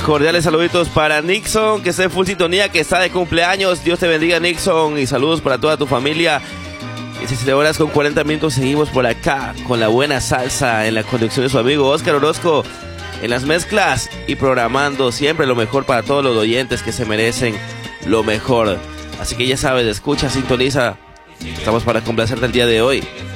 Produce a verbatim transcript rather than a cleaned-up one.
Cordiales saluditos para Nixon, que está en full sintonía, que está de cumpleaños. Dios te bendiga, Nixon, y saludos para toda tu familia. diecisiete horas con cuarenta minutos, seguimos por acá con la buena salsa en la conducción de su amigo Oscar Orozco en las mezclas y programando siempre lo mejor para todos los oyentes que se merecen lo mejor. Así que ya sabes, escucha, sintoniza. Estamos para complacerte el día de hoy.